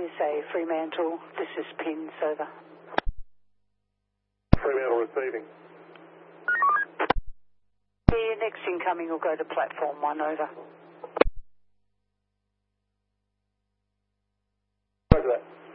USA, Fremantle. This is Pins, over. Fremantle receiving. Yeah, next incoming will go to platform 1, over. Roger that.